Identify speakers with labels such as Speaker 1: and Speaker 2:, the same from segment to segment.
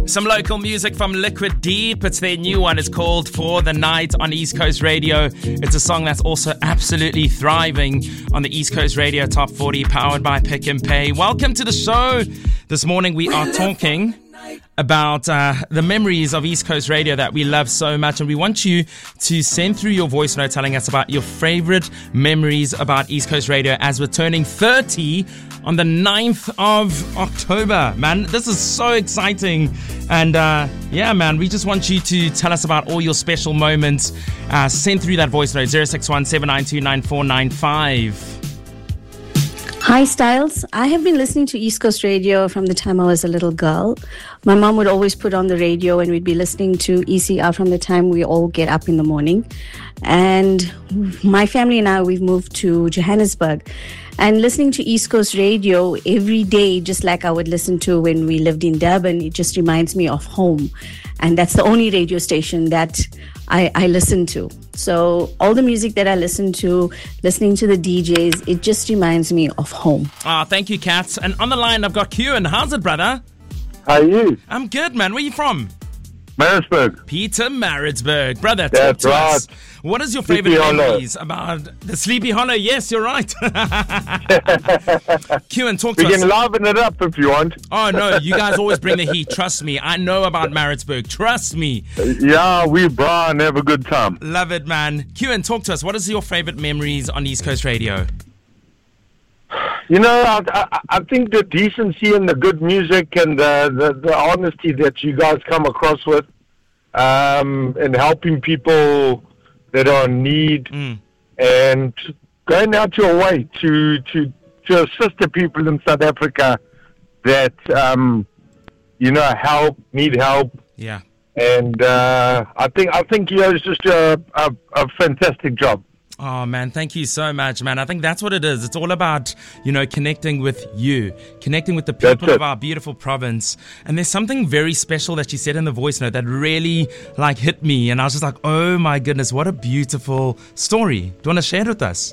Speaker 1: Some local music from Liquid Deep. It's their new one. It's called For the Night on East Coast Radio. It's a song that's also absolutely thriving on the East Coast Radio Top 40, powered by Pick and Pay. Welcome to the show. This morning we are talking about the memories of East Coast Radio that we love so much, and we want you to send through your voice note telling us about your favorite memories about East Coast Radio as we're turning 30 on the 9th of October. Man, this is so exciting. And yeah, man, we just want you to tell us about all your special moments. Send through that voice note, 061 792 9495.
Speaker 2: Hi, Styles. I have been listening to East Coast Radio from the time I was a little girl. My mom would always put on the radio and we'd be listening to ECR from the time we all get up in the morning. And my family and I, we've moved to Johannesburg. And listening to East Coast Radio every day, just like I would listen to when we lived in Durban, it just reminds me of home. And that's the only radio station that I listen to. So all the music that I listen to, listening to the DJs, it just reminds me of home.
Speaker 1: Thank you, Kat. And on the line, I've got Kewan. How's it, brother?
Speaker 3: How are you?
Speaker 1: I'm good, man. Where are you from?
Speaker 3: Pietermaritzburg.
Speaker 1: Pietermaritzburg. Brother, talk
Speaker 3: That's
Speaker 1: to
Speaker 3: right.
Speaker 1: us. What is your favorite memories about the Sleepy Hollow? Yes, you're right. Kewan, talk to us.
Speaker 3: We can liven it up if you want.
Speaker 1: Oh, no, you guys always bring the heat. Trust me. I know about Maritzburg. Trust me.
Speaker 3: Yeah, we bra and have a good time.
Speaker 1: Love it, man. Kewan, talk to us. What is your favorite memories on East Coast Radio?
Speaker 3: You know, I think the decency and the good music and the honesty that you guys come across with, and helping people that are in need, and going out your way to assist the people in South Africa that need help.
Speaker 1: Yeah.
Speaker 3: And I think you it's just a fantastic job.
Speaker 1: Oh, man, thank you so much, man. I think that's what it is. It's all about, connecting with you, connecting with the people of our beautiful province. And there's something very special that you said in the voice note that really, hit me. And I was just like, oh, my goodness, what a beautiful story. Do you want to share it with us?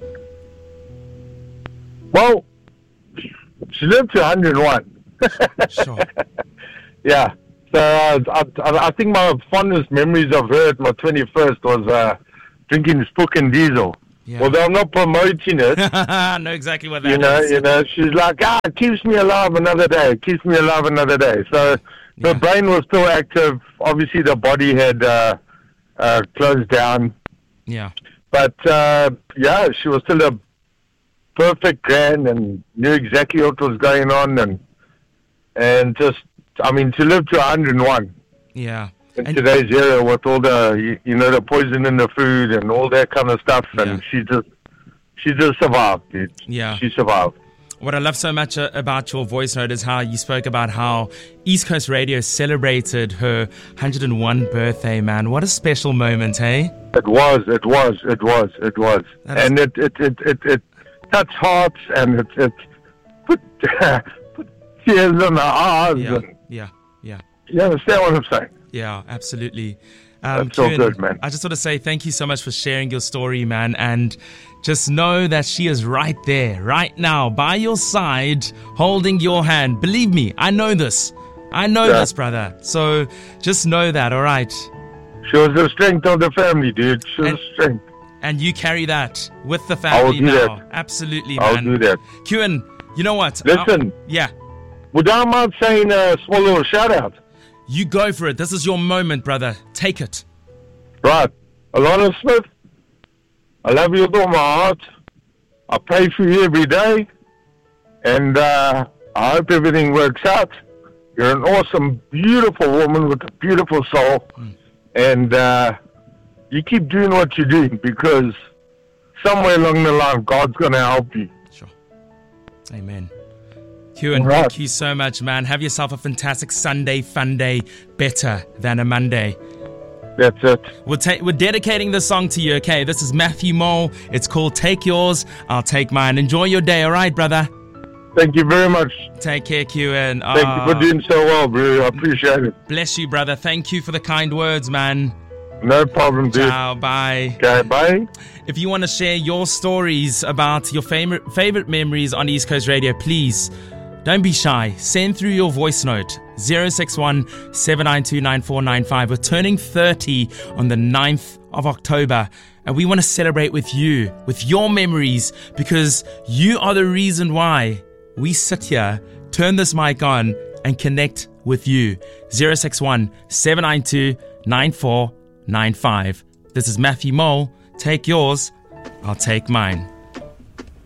Speaker 3: Well, she lived to 101.
Speaker 1: Sure.
Speaker 3: Yeah. So I think my fondest memories of her at my 21st was drinking Spook and Diesel. Yeah. Although I'm not promoting it.
Speaker 1: I know exactly what that is.
Speaker 3: You know, she's like, it keeps me alive another day. Keeps me alive another day. So the brain was still active. Obviously, the body had closed down.
Speaker 1: Yeah.
Speaker 3: But, she was still a perfect grand and knew exactly what was going on. And just, to live to 101.
Speaker 1: Yeah.
Speaker 3: In today's era, with all the the poison in the food and all that kind of stuff, and she just survived, dude.
Speaker 1: Yeah,
Speaker 3: she survived.
Speaker 1: What I love so much about your voice note is how you spoke about how East Coast Radio celebrated her 101 birthday. Man, what a special moment, hey?
Speaker 3: It was, and it touched hearts, and it put tears in our eyes.
Speaker 1: Yeah.
Speaker 3: You understand what I'm saying?
Speaker 1: Yeah, absolutely.
Speaker 3: That's so good, man.
Speaker 1: I just want to say thank you so much for sharing your story, man. And just know that she is right there, right now, by your side, holding your hand. Believe me, I know this. I know this, brother. So just know that, all right?
Speaker 3: She was the strength of the family, dude. She was strength.
Speaker 1: And you carry that with the family now.
Speaker 3: That.
Speaker 1: Absolutely, man.
Speaker 3: I'll do that.
Speaker 1: Kewan, you know what?
Speaker 3: Listen.
Speaker 1: Yeah.
Speaker 3: Would I mind saying a small little shout-out?
Speaker 1: You go for it. This is your moment, brother. Take it.
Speaker 3: Right. Alana Smith, I love you with all my heart. I pray for you every day. And I hope everything works out. You're an awesome, beautiful woman with a beautiful soul. And you keep doing what you're doing because somewhere along the line, God's going to help you.
Speaker 1: Sure. Amen. Kewan, thank you so much, man. Have yourself a fantastic Sunday fun day, better than a Monday.
Speaker 3: That's it.
Speaker 1: We're dedicating the song to you, okay? This is Matthew Mole. It's called Take Yours, I'll Take Mine. Enjoy your day, all right, brother?
Speaker 3: Thank you very much.
Speaker 1: Take care, Kewan.
Speaker 3: Thank you for doing so well, bro. I appreciate it.
Speaker 1: Bless you, brother. Thank you for the kind words, man.
Speaker 3: No problem, dude.
Speaker 1: Ciao, bye.
Speaker 3: Okay, bye.
Speaker 1: If you want to share your stories about your favorite memories on East Coast Radio, please Don't be shy. Send through your voice note 061 792 9495. We're turning 30 on the 9th of October, and we want to celebrate with you, with your memories, because you are the reason why we sit here, turn this mic on, and connect with you. 061 792 9495. This is Matthew Mole. Take yours, I'll take mine.